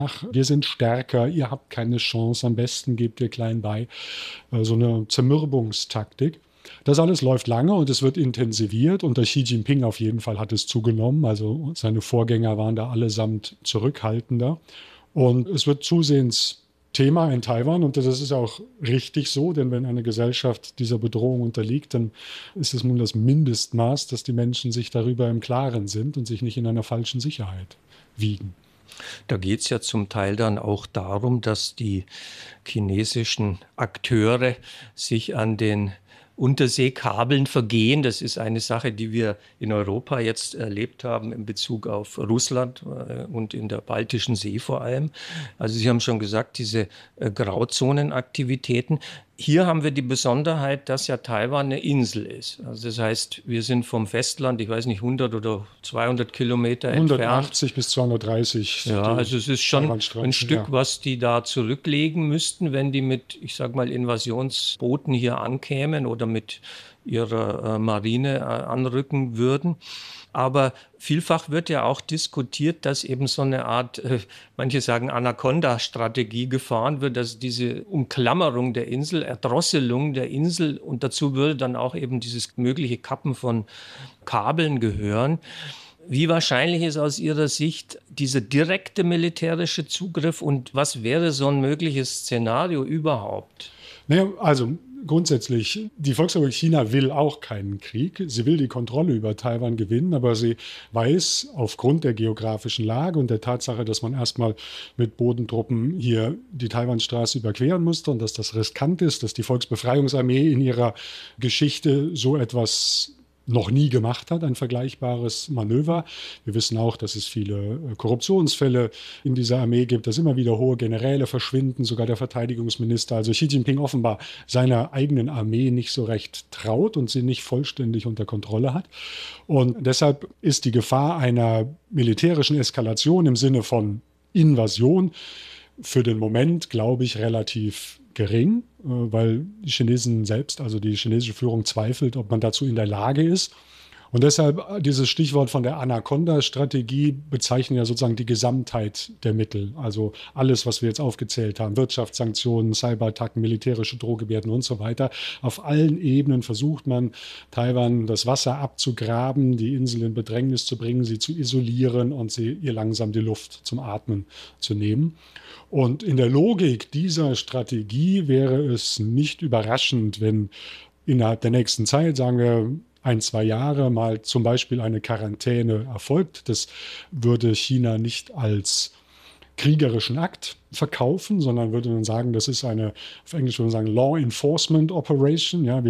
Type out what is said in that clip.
ach, wir sind stärker, ihr habt keine Chance, am besten gebt ihr klein bei. So eine Zermürbungstaktik. Das alles läuft lange und es wird intensiviert. Unter Xi Jinping auf jeden Fall hat es zugenommen. Also seine Vorgänger waren da allesamt zurückhaltender. Und es wird zusehends Thema in Taiwan und das ist auch richtig so, denn wenn eine Gesellschaft dieser Bedrohung unterliegt, dann ist es nun das Mindestmaß, dass die Menschen sich darüber im Klaren sind und sich nicht in einer falschen Sicherheit wiegen. Da geht es ja zum Teil dann auch darum, dass die chinesischen Akteure sich an den Unterseekabeln vergehen. Das ist eine Sache, die wir in Europa jetzt erlebt haben in Bezug auf Russland und in der Baltischen See vor allem. Also Sie haben schon gesagt, diese Grauzonenaktivitäten. Hier haben wir die Besonderheit, dass ja Taiwan eine Insel ist. Also das heißt, wir sind vom Festland, ich weiß nicht, 100 oder 200 Kilometer 180 bis 230. Ja, also es ist schon ein Stück, ja, was die da zurücklegen müssten, wenn die mit, ich sag mal, Invasionsbooten hier ankämen oder mit ihrer Marine anrücken würden. Aber vielfach wird ja auch diskutiert, dass eben so eine Art, manche sagen Anaconda-Strategie gefahren wird, dass diese Umklammerung der Insel, Erdrosselung der Insel und dazu würde dann auch eben dieses mögliche Kappen von Kabeln gehören. Wie wahrscheinlich ist aus Ihrer Sicht dieser direkte militärische Zugriff und was wäre so ein mögliches Szenario überhaupt? Naja, also grundsätzlich, die Volksrepublik China will auch keinen Krieg. Sie will die Kontrolle über Taiwan gewinnen, aber sie weiß aufgrund der geografischen Lage und der Tatsache, dass man erstmal mit Bodentruppen hier die Taiwanstraße überqueren musste und dass das riskant ist, dass die Volksbefreiungsarmee in ihrer Geschichte so etwas noch nie gemacht hat, ein vergleichbares Manöver. Wir wissen auch, dass es viele Korruptionsfälle in dieser Armee gibt, dass immer wieder hohe Generäle verschwinden, sogar der Verteidigungsminister. Also Xi Jinping offenbar seiner eigenen Armee nicht so recht traut und sie nicht vollständig unter Kontrolle hat. Und deshalb ist die Gefahr einer militärischen Eskalation im Sinne von Invasion für den Moment, glaube ich, relativ gering, weil die Chinesen selbst, also die chinesische Führung zweifelt, ob man dazu in der Lage ist. Und deshalb dieses Stichwort von der Anaconda-Strategie bezeichnet ja sozusagen die Gesamtheit der Mittel. Also alles, was wir jetzt aufgezählt haben, Wirtschaftssanktionen, Cyberattacken, militärische Drohgebärden und so weiter. Auf allen Ebenen versucht man, Taiwan das Wasser abzugraben, die Insel in Bedrängnis zu bringen, sie zu isolieren und ihr langsam die Luft zum Atmen zu nehmen. Und in der Logik dieser Strategie wäre es nicht überraschend, wenn innerhalb der nächsten Zeit, sagen wir 1, 2 Jahre, mal zum Beispiel eine Quarantäne erfolgt. Das würde China nicht als kriegerischen Akt verkaufen, sondern würde dann sagen, das ist eine, auf Englisch würde man sagen, Law Enforcement Operation. Ja,